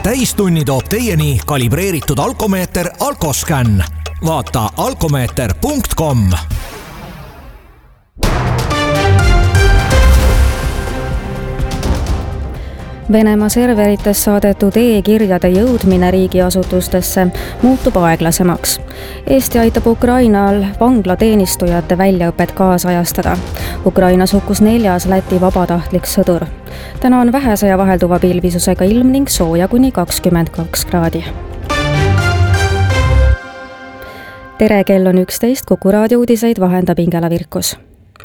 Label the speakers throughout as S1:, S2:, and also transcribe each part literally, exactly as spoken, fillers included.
S1: täistunni toob teieni kalibreeritud alkomeeter Alkoscan. Vaata alkomeeter punkt com.
S2: Venemaa serveritest saadetud e-kirjade jõudmine riigiasutustesse muutub aeglasemaks. Eesti aitab Ukrainal vanglateenistujate väljaõpet kaasajastada. Ukrainas hukkus neljas Läti vabatahtlik sõdur. Täna on vähese ja vahelduva pilvisusega ilm ning sooja kuni kakskümmend kaks kraadi. Tere, kell on üksteist, Kuku raadio uudiseid vahendab Ingela Virkus.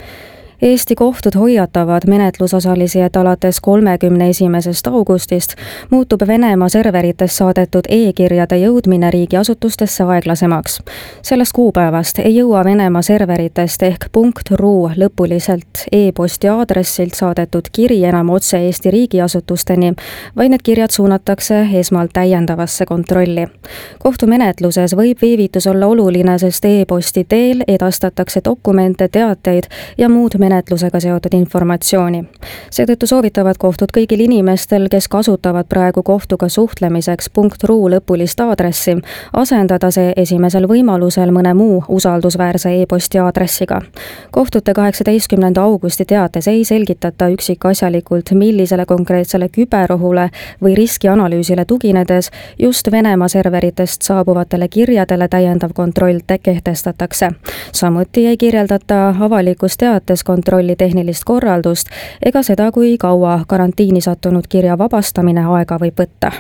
S2: Eesti kohtud hoiatavad menetlusosalisi, et alates kolmekümne esimesest augustist muutub Venemaa serveritest saadetud e-kirjade jõudmine riigiasutustesse aeglasemaks. Sellest kuupäevast ei jõua Venemaa serveritest ehk .ru lõpuliselt e-posti aadressilt saadetud kiri enam otse Eesti riigiasutusteni, vaid need kirjad suunatakse esmalt täiendavasse kontrolli. Kohtumenetluses võib viivitus olla oluline, sest e-posti teel edastatakse dokumente, teateid ja muud menetlusega seotud informatsiooni. Seetõttu soovitavad kohtud kõigil inimestel, kes kasutavad praegu kohtuga suhtlemiseks .ru lõpulist aadressi, asendada see esimesel võimalusel mõne muu usaldusväärse e-posti aadressiga. Kohtute kaheksateistkümnenda augusti teates ei selgitata üksikasjalikult, millisele konkreetsele küberohule või riskianalüüsile tuginedes just Venemaa serveritest saabuvatele kirjadele täiendav kontroll kehtestatakse. Samuti ei kirjeldata avalikus teates kontrolli tehnilist korraldust ega seda, kui kaua karantiini sattunud kirja vabastamine aega võib võtta.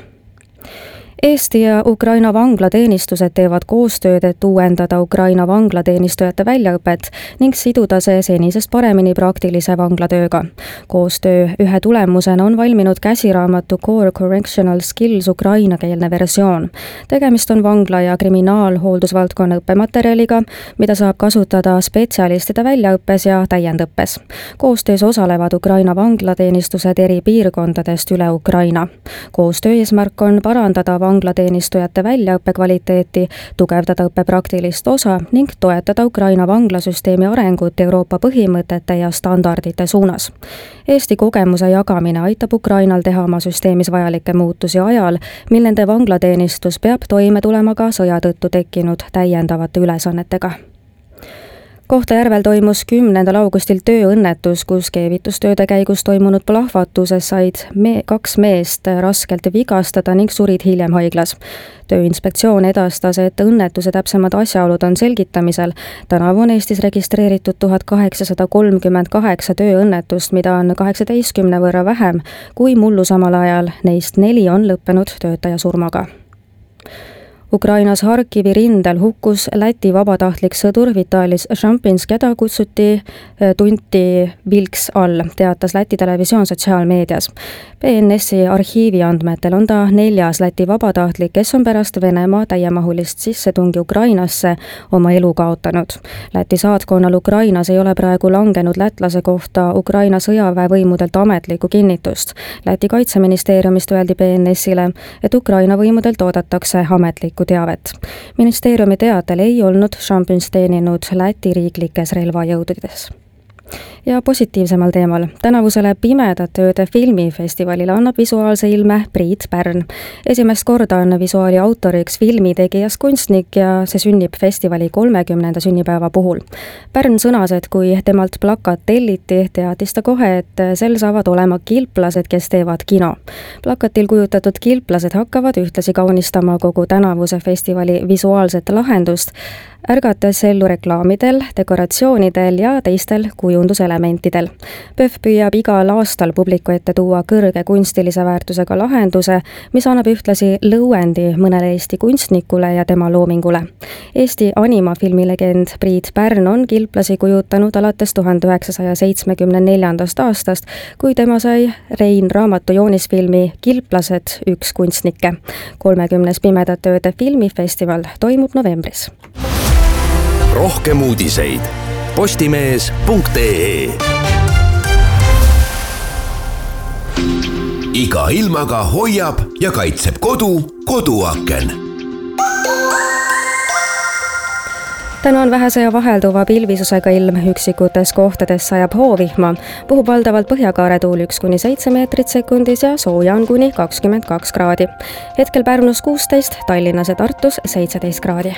S2: Eesti ja Ukraina vanglateenistused teevad koostööd, et uuendada Ukraina vanglateenistujate väljaõpet ning siduda see senisest paremini praktilise vanglatööga. Koostöö ühe tulemusena on valminud käsiraamatu Core Correctional Skills ukrainakeelne versioon. Tegemist on vangla- ja kriminaalhooldusvaldkonna õppematerjaliga, mida saab kasutada spetsialistide väljaõppes ja täiendõppes. Koostöös osalevad Ukraina vanglateenistused eri piirkondadest üle Ukraina. Koostöö eesmärk on parandada vanglateenistujate väljaõppe kvaliteeti, tugevdada õppe praktilist osa ning toetada Ukraina vanglasüsteemi arengut Euroopa põhimõtete ja standardite suunas. Eesti kogemuse jagamine aitab Ukrainal teha oma süsteemis vajalikke muutusi ajal, mil nende vanglateenistus peab toime tulema ka sõja tõttu tekkinud täiendavate ülesannetega. Kohtla-Järvel toimus kümnendal augustil tööõnnetus, kus keevitustööde käigus toimunud plahvatuses said me- kaks meest raskelt vigastada ning surid hiljem haiglas. Tööinspektsioon edastas, et õnnetuse täpsemad asjaolud on selgitamisel. Tänavu on Eestis registreeritud tuhat kaheksasada kolmkümmend kaheksa tööõnnetust, mida on kaheksateistkümne võrra vähem kui mullu samal ajal. Neist neli on lõppenud töötaja surmaga. Ukrainas Harkivi rindel hukkus Läti vabatahtlik sõdur Vitalis Šampins, keda kutsuti tunti Vilks all, teatas Läti televisioon sotsiaalmeedias. B N S-i arhiivi andmetel on ta neljas Läti vabatahtlik, kes on pärast Venemaa täiemahulist sissetungi Ukrainasse oma elu kaotanud. Läti saatkonnal Ukrainas ei ole praegu langenud lätlase kohta Ukraina sõjaväevõimudelt ametlikku kinnitust. Läti kaitseministeeriumist öeldi B N S-ile, et Ukraina võimudelt oodatakse ametlikku teavet. Ministeeriumi teatel ei olnud Šampins teeninud Läti riiklikes relvajõududes. Ja positiivsemal teemal. Tänavusele Pimedate ööde filmifestivalile annab visuaalse ilme Priit Pärn. Esimest korda on visuaali autoriks filmitegijas kunstnik ja see sünnib festivali kolmekümnenda sünnipäeva puhul. Pärn sõnas, et kui temalt plakat telliti, teadis ta kohe, et sel saavad olema kilplased, kes teevad kino. Plakatil kujutatud kilplased hakkavad ühtlasi kaunistama kogu tänavuse festivali visuaalset lahendust, ärgates ellu reklaamidel, dekoratsioonidel ja teistel kujunduselementidel. P Ö F püüab igal aastal publiku ette tuua kõrge kunstilise väärtusega lahenduse, mis annab ühtlasi lõuendi mõnele Eesti kunstnikule ja tema loomingule. Eesti animafilmilegend Priit Pärn on kilplasi kujutanud alates tuhande üheksasaja seitsmekümne neljandast aastast, kui tema sai Rein raamatu joonisfilmi Kilplased üks kunstnikke. kolmekümnes Pimedate ööde filmifestival toimub novembris.
S1: Rohkem uudiseid postimees punkt ee. Iga ilmaga hoiab ja kaitseb kodu koduaken.
S2: täna on vähese ja vahelduva pilvisusega ilm, üksikutes kohtades sajab hoovihma, puhub valdavalt põhjakaare tuul üks kuni seitse meetrit sekundis ja sooja on kuni kakskümmend kaks kraadi. Hetkel Pärnus kuusteist, Tallinnas ja Tartus seitseteist kraadi.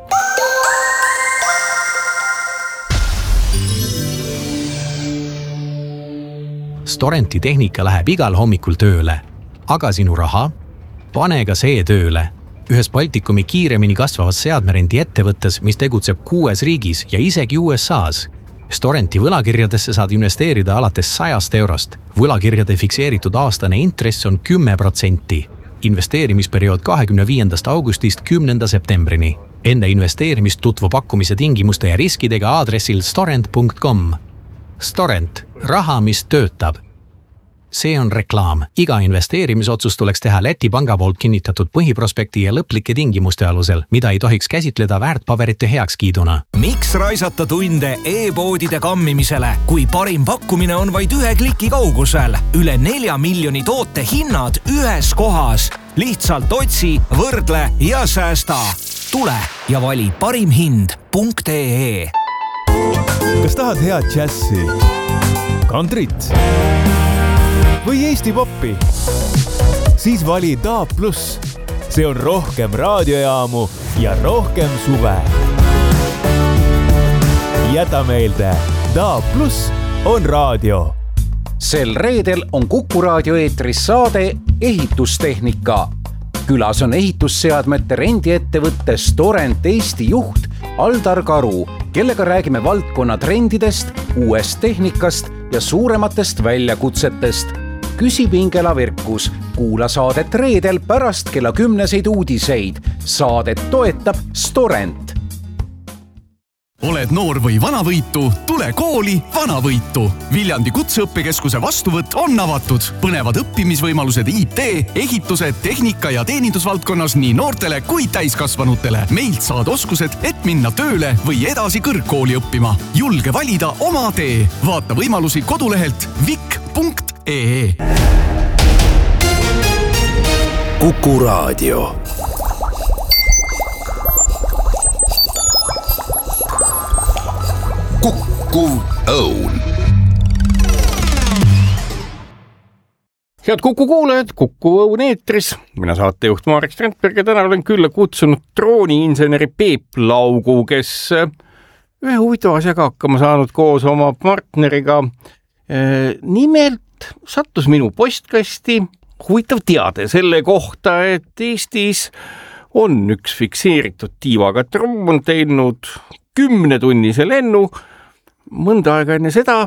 S1: Storenti tehnika läheb igal hommikul tööle, aga sinu raha? Pane ka see tööle. Ühes Baltikumi kiiremini kasvavas seadmerendi ettevõttes, mis tegutseb kuues riigis ja isegi U S A's. Storenti võlakirjadesse saad investeerida alates sajast eurost. Võlakirjade fikseeritud aastane intress on kümme protsenti. Investeerimisperiood kahekümne viiendast augustist kümnenda septembrini. Enne investeerimist tutvu pakkumise tingimuste ja riskidega aadressil storent punkt com. Storent, raha, mis töötab. See on reklaam. Iga investeerimisotsus tuleks teha Läti panga poolt kinnitatud põhiprospekti ja lõplike tingimuste alusel, mida ei tohiks käsitleda väärtpaberite heakskiiduna.
S3: Miks raisata tunde e-poodide kammimisele, kui parim pakkumine on vaid ühe kliki kaugusel? Üle nelja miljoni toote hinnad ühes kohas. Lihtsalt otsi, võrdle ja säästa. Tule ja vali parimhind punkt ee.
S4: Kas tahad head džässi, kantrit või Eesti poppi? Siis vali D A B plus. See on rohkem raadiojaamu ja rohkem suve. Jäta meelde, D A B plus on raadio.
S5: Sel reedel on Kuku raadio eetris saade Ehitustehnika. Külas on ehitusseadmete rendiettevõtte Storent Eesti juht Aldar Karu, kellega räägime valdkonna trendidest, uuest tehnikast ja suurematest väljakutsetest. Küsi Pingela Virkus, kuula saadet reedel pärast kella kümneseid uudiseid. Saadet toetab Storent.
S6: Oled noor või vanavõitu? Tule kooli Vanavõitu. Viljandi kutseõppekeskuse vastuvõtt on avatud. Põnevad õppimisvõimalused I T, ehitused, tehnika ja teenindusvaldkonnas nii noortele kui täiskasvanutele. Meilt saad oskused, et minna tööle või edasi kõrgkooli õppima. Julge valida oma tee. Vaata võimalusi kodulehelt vik punkt ee.
S7: Kuku raadio. Kuku Õun.
S8: Head Kuku kuulajad, Kuku Õun eetris. Mina saatejuht Marek Strandberg ja täna olen külla kutsunud drooniinseneri Peep Laugu, kes ühe huvitava asjaga hakkama saanud koos oma partneriga. Nimelt sattus minu postkasti huvitav teade selle kohta, et Eestis on üks fikseeritud tiivaga droon on teinud kümnetunnise lennu mõnda aega enne seda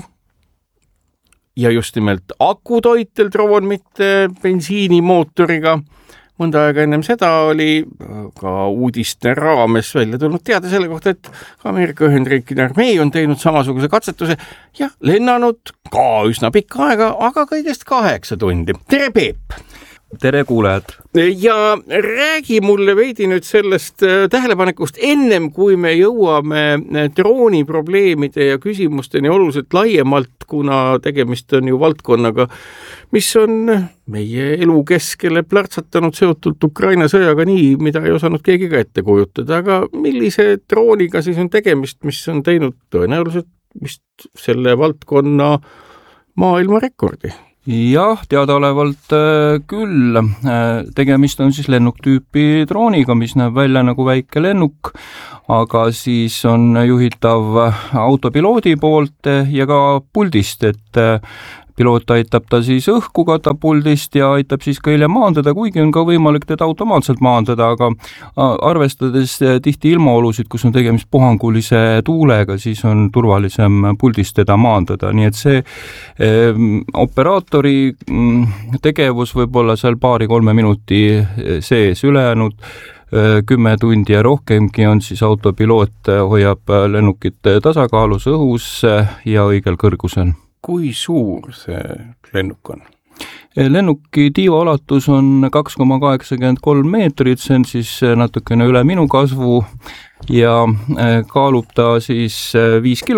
S8: ja just nimelt akutoitel droon, mitte bensiinimootoriga. Mõnda aega ennem seda oli ka uudiste raames välja tulnud teada selle kohta, et Ameerika Ühendriikide armee on teinud samasuguse katsetuse ja lennanud ka üsna pikka aega, aga kõigest kaheksa tundi. Tere, Peep!
S9: Tere kuulajad!
S8: Ja räägi mulle veidi nüüd sellest tähelepanekust ennem, kui me jõuame drooni probleemide ja küsimusteni oluliselt laiemalt, kuna tegemist on ju valdkonnaga, mis on meie elu keskele plärtsatanud seotult Ukraina sõjaga nii, mida ei osanud keegi ka ette kujutada. Aga millise drooniga siis on tegemist, mis on teinud tõenäoliselt vist selle valdkonna maailma rekordi?
S9: Jah, teadaolevalt küll. Tegemist on siis lennuktüüpi drooniga, mis näeb välja nagu väike lennuk, aga siis on juhitav autopiloodi poolt ja ka puldist, et piloot aitab ta siis õhku katapuldist ja aitab siis ka hiljem maandada, kuigi on ka võimalik teda automaatselt maandada, aga arvestades tihti ilmaolusid, kus on tegemist puhangulise tuulega, siis on turvalisem puldist teda maandada. Nii et see eh, operaatori tegevus võib olla seal paari-kolme minuti sees ülejäänud, kümme tundi ja rohkemgi on siis autopiloot hoiab lennukit tasakaalus õhus ja õigel kõrgusel.
S8: Kui suur see lennuk on?
S9: Lennuki tiiva ulatus on kaks koma kaheksakümmend kolm meetrit, see on siis natukene üle minu kasvu ja kaalub ta siis viis kilo.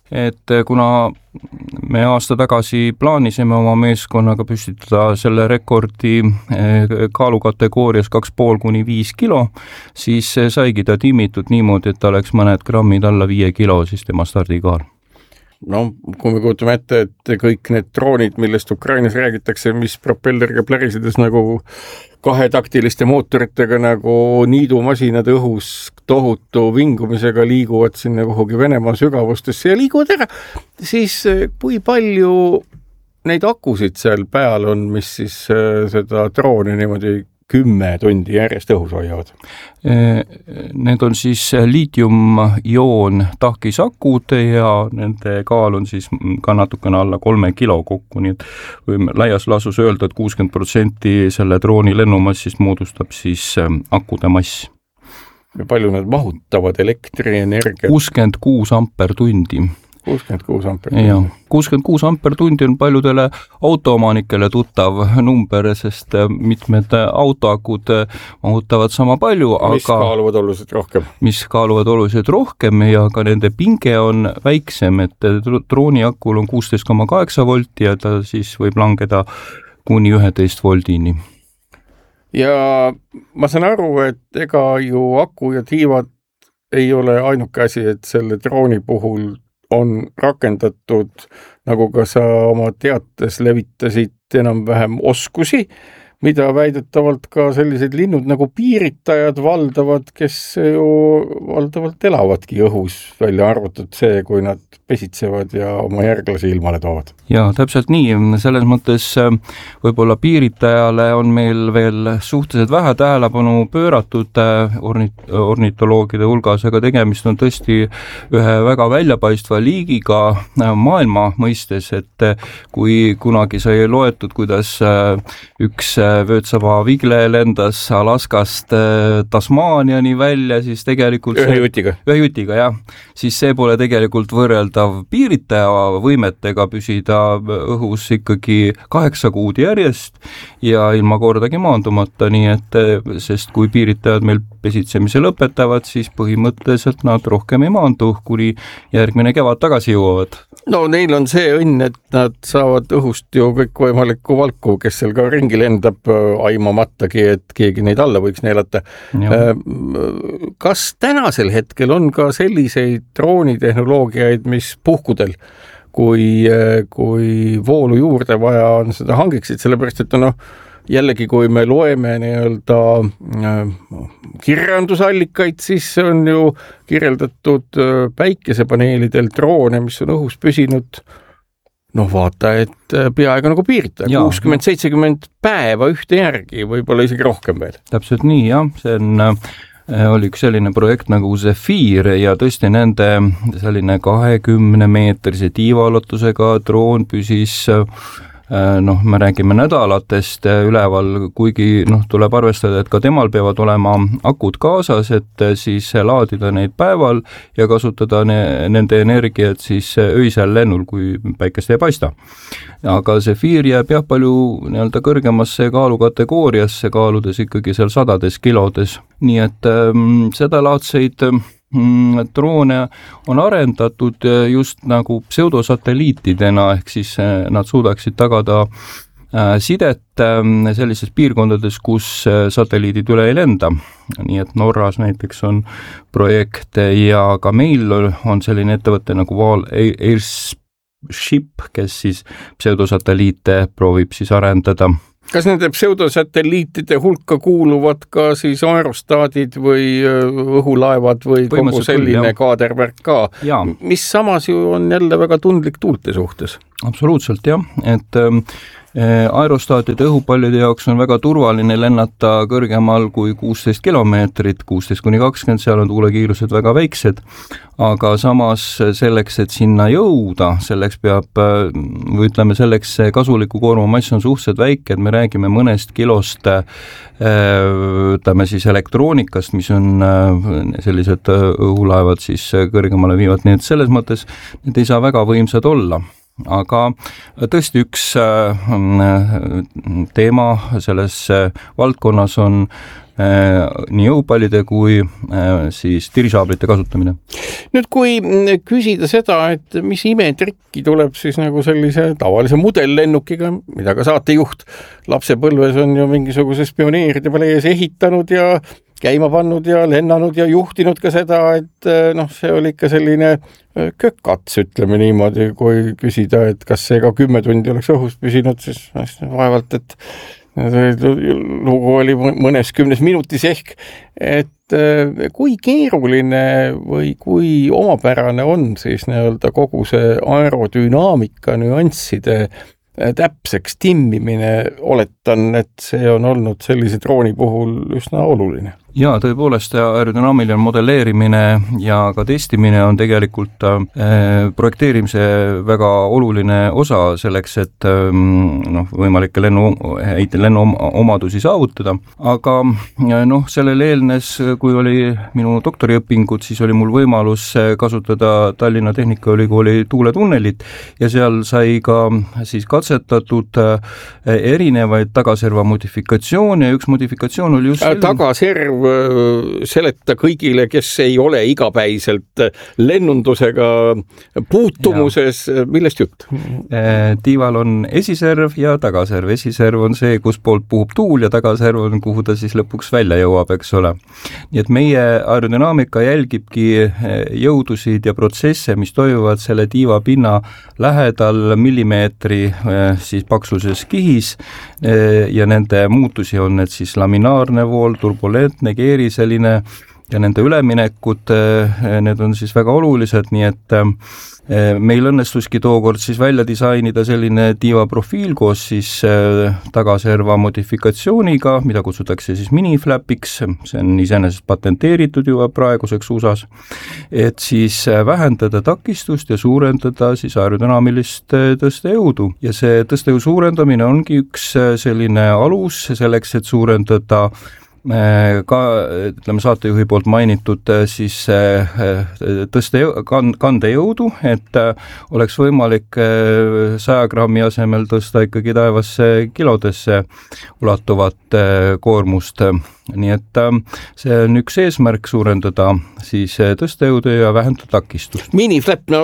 S9: et kuna me aasta tagasi plaanisime oma meeskonnaga püstitada selle rekordi kaalukategoorias kaks pool kuni viis kilo, siis saigi ta timmitud niimoodi, et ta oleks mõned grammid alla viie kilo siis tema stardikaal.
S8: No, kui me kujutame ette, et kõik need droonid, millest Ukrainas räägitakse, mis propelleriga plärisedes nagu kahetaktiliste mootoritega nagu niidumasinad õhus tohutu vingumisega liiguvad sinna kuhugi Venemaa sügavustesse ja liiguvad ära, siis kui palju neid akusid seal peal on, mis siis seda drooni niimoodi kümme tundi järjest õhus hoiavad?
S9: Need on siis liitium-ioon tahkisakud ja nende kaal on siis ka natukene alla kolme kilo kokku, nii et võime laias lasus öelda, et kuuskümmend protsenti selle drooni lennumassist moodustab siis akude mass.
S8: Ja palju nad mahutavad elektrienergia?
S9: kuuskümmend kuus ampertundi.
S8: kuuskümmend kuus ampertundi.
S9: kuuskümmend kuus ampertundi on paljudele autoomanikele tuttav number, sest mitmed autoakud mahutavad sama palju,
S8: mis
S9: aga
S8: kaaluvad oluliselt rohkem.
S9: mis kaaluvad oluliselt rohkem ja ka nende pinge on väiksem, et drooniakul on kuusteist koma kaheksa volti ja ta siis võib langeda kuni üheteist voldini.
S8: Ja ma saan aru, et ega ju aku ja tiivad ei ole ainuke asi, et selle drooni puhul on rakendatud, nagu ka sa oma teates levitasid enam-vähem oskusi, mida väidetavalt ka sellised linnud nagu piiritajad valdavad, kes ju valdavalt elavadki õhus, välja arvatud see, kui nad pesitsevad ja oma järglasi ilmale toovad.
S9: Ja täpselt nii, selles mõttes võib-olla piiritajale on meil veel suhteliselt vähe tähelepanu pööratud ornit- ornitoloogide hulgas, aga tegemist on tõesti ühe väga väljapaistva liigiga maailma mõistes, et kui kunagi sai loetud, kuidas üks vöötsaba vigle lendas Alaskast Tasmaaniani välja, siis tegelikult
S8: ühe jutiga.
S9: ühe jutiga, jah. Siis see pole tegelikult võrreldav piiritaja võimetega püsida õhus ikkagi kaheksa kuud järjest ja ilma kordagi maandumata, nii et sest kui piiritajad meil pesitsemise lõpetavad, siis põhimõtteliselt nad rohkem ei maandu, kuni järgmine kevad tagasi jõuavad.
S8: No neil on see õnn, et nad saavad õhust ju kõik võimalikku valku, kes seal ka ringi lendab aimamatagi, et keegi neid alla võiks neelata. Ja. Kas tänasel hetkel on ka selliseid droonitehnoloogiaid, mis puhkudel, kui, kui voolu juurde vaja on, seda hangiksid, sellepärast, et no jällegi, kui me loeme nii-öelda kirjandusallikaid, siis on ju kirjeldatud päikesepaneelidel droone, mis on õhus püsinud, noh vaata, et peaaegu nagu piirita, kuuskümmend seitsekümmend päeva ühte järgi, võib-olla isegi rohkem veel.
S9: Täpselt nii, jah, see on oli üks selline projekt nagu Zephyr ja tõesti nende selline kahekümne meetrise tiivaulatusega droon püsis, noh, me räägime nädalatest üleval, kuigi noh, tuleb arvestada, et ka temal peavad olema akud kaasas, et siis laadida neid päeval ja kasutada ne, nende energiat siis öisel lennul, kui päikest ei paista. Aga Zephyr jääb jah palju nii-öelda kõrgemasse kaalukategooriasse, kaaludes ikkagi seal sadades kilodes. Nii et ähm, seda laadseid droone on arendatud just nagu pseudosatelliitidena, ehk siis nad suudaksid tagada sidet sellises piirkondades, kus satelliidid üle ei lenda. Nii et Norras näiteks on projekt ja ka meil on selline ettevõte nagu Val Airship, kes siis pseudosatelliite proovib siis arendada.
S8: Kas nende pseudosatelliitide hulka kuuluvad ka siis aerostaadid või õhulaevad või kogu selline kaadervärk ka,
S9: ja.
S8: Mis samas ju on jälle väga tundlik tuulte suhtes?
S9: Absoluutselt jah, et aerostaatide õhupallide jaoks on väga turvaline lennata kõrgemal kui kuusteist kilomeetrit, kuusteist kuni kakskümmend, seal on tuulekiirused väga väiksed, aga samas selleks, et sinna jõuda, selleks peab, või ütleme selleks kasuliku koorma mass on suhteliselt väike, et me räägime mõnest kilost, ütleme siis elektroonikast, mis on sellised õhulaevad siis kõrgemale viivad, nii et selles mõttes need ei saa väga võimsad olla. aga tõesti üks teema selles valdkonnas on nii jõupallide kui siis tirisaablite kasutamine.
S8: Nüüd, kui küsida seda, et mis imetrikki tuleb siis nagu sellise tavalise modellennukiga, mida ka saatejuht lapsepõlves on ju mingisuguses pioneeride palees ehitanud ja käima pannud ja lennanud ja juhtinud ka seda, et noh, see oli ikka selline kökats, ütleme niimoodi, kui küsida, et kas see ka kümme tundi oleks õhus püsinud, siis vaevalt, et lugu oli mõnes kümnes minutis ehk, et kui keeruline või kui omapärane on siis nii-öelda kogu see aerodünaamika nüansside täpseks timmimine, oletan, et see on olnud sellise drooni puhul üsna oluline.
S9: Jaa, tõepoolest aerodünaamiline modelleerimine ja ka testimine on tegelikult äh, projekteerimise väga oluline osa selleks, et äh, noh, võimalikke lennu, lennu omadusi saavutada, aga noh, sellele eelnes, kui oli minu doktoriõpingud, siis oli mul võimalus kasutada Tallinna Tehnikaülikooli tuuletunnelit ja seal sai ka siis katsetatud äh, erinevaid tagaserva modifikatsioone ja üks modifikatsioon oli just selline...
S8: Tagaserv seleta kõigile, kes ei ole igapäiselt lennundusega puutumuses, ja. Millest jutt?
S9: Tiival on esiserv ja tagaserv. Esiserv on see, kus poolt puhub tuul ja tagaserv on, kuhu ta siis lõpuks välja jõuab, eks ole. Nii et meie aerodünaamika jälgibki jõudusid ja protsesse, mis toimuvad selle tiiva pinna lähedal millimeetri siis paksuses kihis ja nende muutusi on need siis laminaarne vool, turbulentne, keeriseline ja nende üleminekud, need on siis väga olulised, nii et meil õnnestuski tookord siis välja disainida selline tiiva profiil koos siis tagaserva modifikatsiooniga, mida kutsutakse siis miniflapiks, see on iseenesest patenteeritud juba praeguseks U S A-s, et siis vähendada takistust ja suurendada siis aerodünaamilist tõstejõudu. Ja see tõstejõu suurendamine ongi üks selline alus selleks, et suurendada ka, ütleme, saatejuhi poolt mainitud siis tõste kandejõudu, et oleks võimalik saja grammi asemel tõsta ikkagi taevasse kilodesse ulatuvat koormust. Nii et see on üks eesmärk suurendada siis tõstejõudu ja vähendada takistust.
S8: Miniflap, no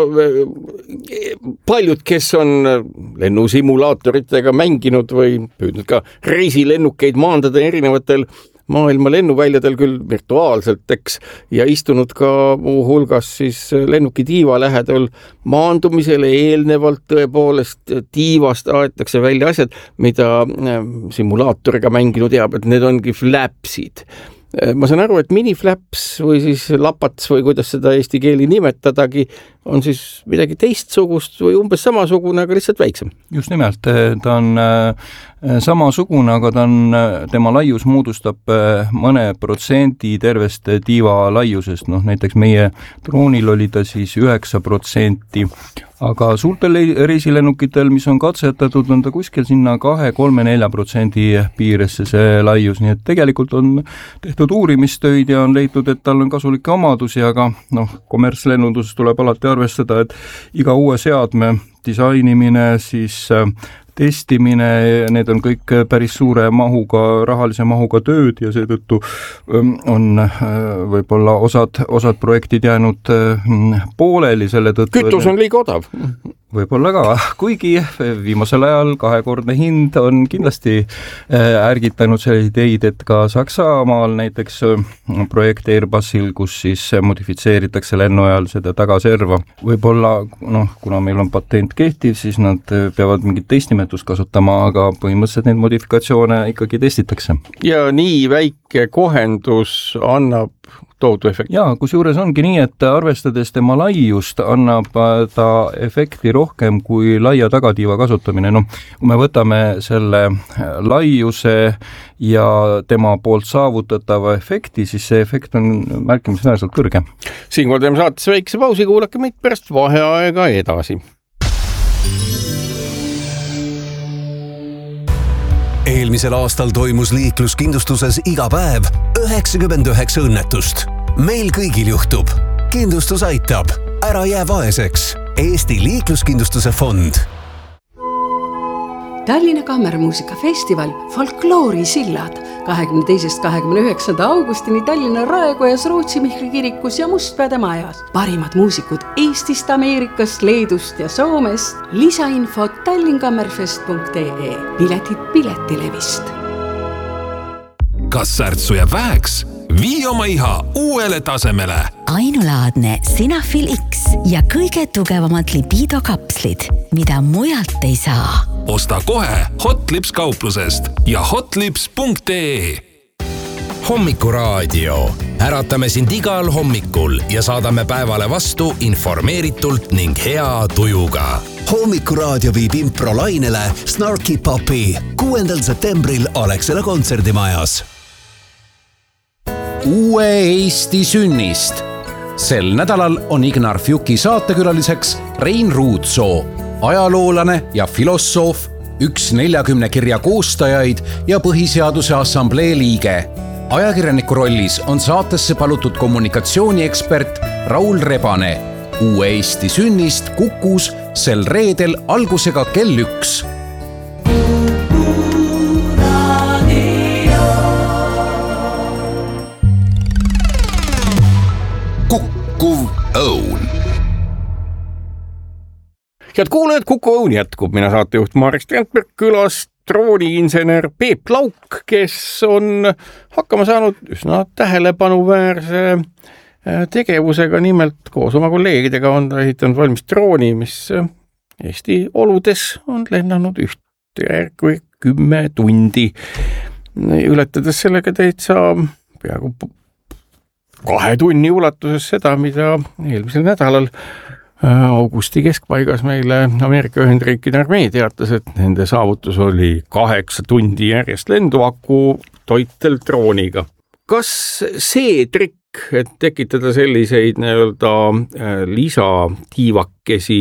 S8: paljud, kes on lennusimulaatoritega mänginud või püüdnud ka reisilennukeid maandada erinevatel maailma lennuväljadel küll virtuaalselt, eks, ja istunud ka muu hulgas siis lennuki tiiva lähedal maandumisele eelnevalt tõepoolest tiivast aetakse välja asjad, mida simulaatoriga mänginud teab, et need ongi flapsid. Ma saan aru, et miniflaps või siis lapats või kuidas seda eesti keeli nimetadagi, on siis midagi teistsugust või umbes samasugune, aga lihtsalt väiksem.
S9: Just nimelt, ta on samasugune, aga ta on, tema laius moodustab mõne protsendi tervest tiiva laiusest, noh näiteks meie droonil oli ta siis üheksa protsenti, aga suurtel reisilennukitel, mis on katsetatud, on ta kuskil sinna kahe, kolme, nelja protsendi piiresse see laius, nii et tegelikult on tehtud uurimistöid ja on leitud, et tal on kasulikke omadusi, aga noh, kommertslennunduses tuleb alati arvestada, et iga uue seadme disainimine, siis testimine, need on kõik päris suure mahuga, rahalise mahuga tööd ja seetõttu on võib-olla osad, osad projektid jäänud pooleli selle tõttu.
S8: Kütus on liiga odav.
S9: Võib-olla ka, kuigi viimasel ajal kahekordne hind on kindlasti ärgitanud selle ideid, et ka Saksamaal näiteks projekt Airbusil, kus siis modifitseeritakse lennu ajal seda tagaserva. Võib-olla, noh, kuna meil on patent kehtiv, siis nad peavad mingit teistnimetust kasutama, aga põhimõtteliselt neid modifikatsioone ikkagi testitakse.
S8: Ja nii väike kohendus annab tohutu efekt.
S9: Jaa, kus juures ongi nii, et arvestades tema laiust annab ta efekti rohkem kui laia tagatiiva kasutamine. No, kui me võtame selle laiuse ja tema poolt saavutatava efekti, siis see efekt on märkimisväärselt kõrge.
S8: Siinkohal teeme saates väikse pausi, kuulake meid pärast vaheaega edasi.
S7: Eelmisel aastal toimus liikluskindlustuses iga päev üheksakümmend üheksa õnnetust. Meil kõigil juhtub. Kindlustus aitab. Ära jää vaeseks. Eesti Liikluskindlustuse Fond.
S10: Tallinna Kammermuusikafestival Folkloori sillad kahekümne teisest kahekümne üheksanda augustini Tallinna Raekojas, Rootsi Mihkli kirikus ja Mustpeade majas. Parimad muusikud Eestist, Ameerikast, Leedust ja Soomest. Lisainfot tallinkammerfest punkt ee. Piletid Piletilevist.
S11: Kas särtsu jääb väheks? Vii oma iha uuele tasemele.
S12: Ainulaadne Sinafil X ja kõige tugevamad lipidokapslid, mida mujalt ei saa.
S11: Osta kohe Hotlips kauplusest ja hotlips punkt ee.
S13: Hommikuraadio. Äratame sind igal hommikul ja saadame päevale vastu informeeritult ning hea tujuga.
S7: Hommikuraadio viib improlainele Snarky Puppy kuuendal septembril Alexela kontserdimajas.
S5: Uue Eesti sünnist. Sel nädalal on Ignar Fjuki saatekülaliseks Rein Ruutsoo, ajaloolane ja filosoof, üks neljakümne kirja koostajaid ja Põhiseaduse Assamblee liige. Ajakirjaniku rollis on saatesse palutud kommunikatsiooniekspert Raul Rebane. Uue Eesti sünnist Kukus sel reedel algusega kell üks.
S11: Kukkuv õun.
S8: Head kuulajad, Kukkuv õun jätkub. Mina saatejuht Marek Strandberg, külas drooniinsener Peep Lauk, kes on hakkama saanud üsna tähelepanuväärse tegevusega. Nimelt koos oma kolleegidega on ta ehitanud valmis drooni, mis Eesti oludes on lennanud ühte järgu kümme tundi, ületades sellega täitsa peaaegu kahe tunni ulatuses seda, mida eelmisel nädalal augusti keskpaigas meile Ameerika Ühendriikide armee teatas, et nende saavutus oli kaheksa tundi järjest lenduaku toitel drooniga. Kas see trikk, et tekitada selliseid nii-öelda lisatiivakesi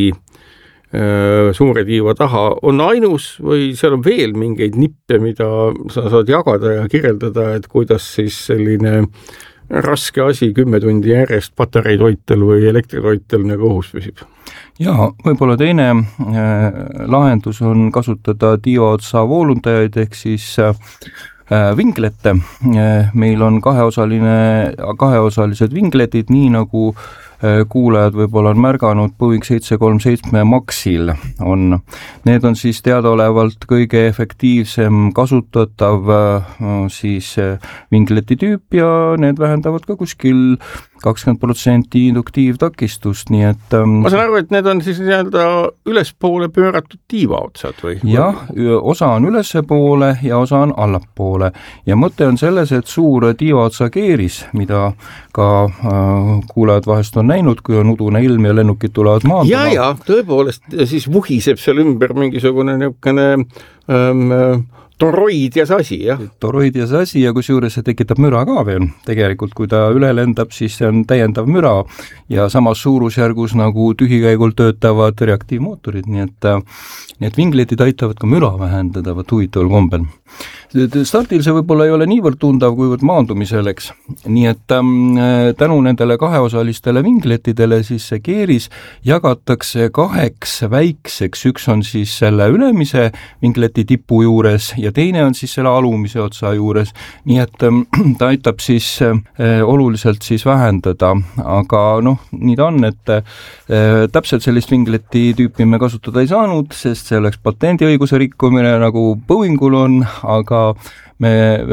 S8: suure tiiva taha, on ainus või seal on veel mingeid nippe, mida sa saad jagada ja kirjeldada, et kuidas siis selline raske asi kümme tundi järjest patareitoitel või elektritoitel nagu õhus püsib?
S9: Ja võib-olla teine äh, lahendus on kasutada tiiva otsa voolundajaid ehk siis äh, vinglette. Äh, meil on kaheosaline, kaheosalised vingletid, nii nagu äh, kuulajad võib-olla on märganud Boeing seitse kolm seitse Maxil on. Need on siis teadaolevalt kõige efektiivsem kasutatav äh, siis äh, vingleti tüüp ja need vähendavad ka kuskil kakskümmend protsenti induktiivtakistust, nii et ähm,
S8: ma saan aru, et need on siis nii-öelda ülespoole pööratud tiiva otsad või?
S9: Jah, osa on ülespoole ja osa on allapoole ja mõte on selles, et suur tiiva otsa keeris, mida ka äh, kuulajad vahest on näinud, kui on udune ilm ja lennukid tulevad maanduma.
S8: Ja, ja, tõepoolest, siis vuhiseb seal ümber mingisugune niisugune ähm, toroidias asi, jah.
S9: Toroidias asi ja kusjuures see tekitab müra ka veel. Tegelikult, kui ta üle lendab, siis see on täiendav müra ja samas suurusjärgus nagu tühikäigul töötavad reaktiivmootorid, nii et need vingletid aitavad ka müra vähendada, vaat huvitaval kombel. Startil see võib-olla ei ole niivõrd tundav, kuivõrd maandumiseks, nii et ähm, tänu nendele kaheosalistele vingletidele siis see keeris jagatakse kaheks väikseks, üks on siis selle ülemise vingleti tipu juures ja teine on siis selle alumise otsa juures, nii et ähm, ta aitab siis äh, oluliselt siis vähendada, aga noh, nii ta on, et äh, täpselt sellist vingleti tüüpi me kasutada ei saanud, sest see oleks patendiõiguse rikkumine nagu Boeingul on, aga me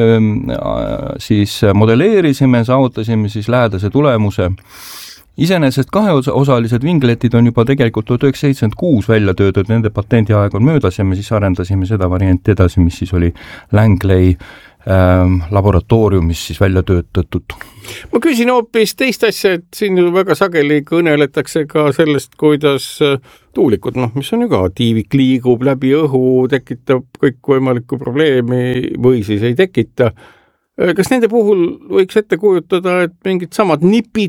S9: siis modelleerisime, saavutasime siis lähedase tulemuse. Iseenesest kaheosalised vingletid on juba tegelikult tuhat üheksasada seitsekümmend kuus välja töötud, nende patendiaeg on möödas ja me siis arendasime seda varianti edasi, mis siis oli Langley ähm, laboratooriumis siis välja töötatud.
S8: Ma küsin hoopis teist asja, et siin väga sageli kõneletakse ka sellest, kuidas tuulikud, noh, mis on ju ka tiivik liigub läbi õhu, tekitab kõik võimalikku probleemi või siis ei tekita. Kas nende puhul võiks ette kujutada, et mingid samad nipid